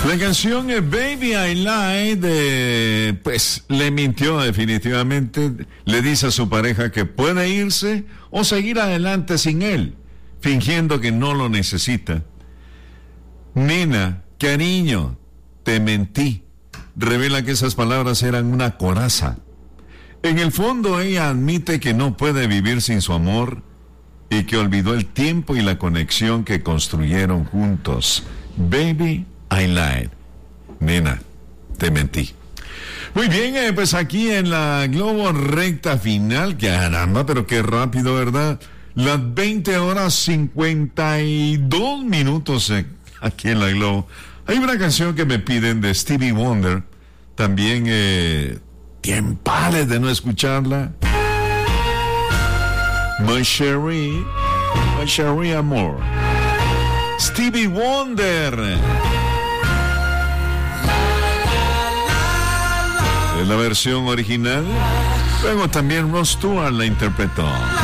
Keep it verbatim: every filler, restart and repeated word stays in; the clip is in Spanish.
La canción es Baby I Lied, eh, pues le mintió definitivamente, le dice a su pareja que puede irse o seguir adelante sin él, fingiendo que no lo necesita. Nena, cariño, te mentí. Revela que esas palabras eran una coraza. En el fondo ella admite que no puede vivir sin su amor y que olvidó el tiempo y la conexión que construyeron juntos. Baby I lied. Nena, te mentí. Muy bien, eh, pues aquí en la Globo recta final, caramba, pero qué rápido, ¿verdad? Las veinte horas cincuenta y dos minutos eh, aquí en la Globo. Hay una canción que me piden de Stevie Wonder, también eh, tiempales de no escucharla. My Cherie, My Cherie Amor. Stevie Wonder. Es la versión original. Luego también Rod Stewart la interpretó.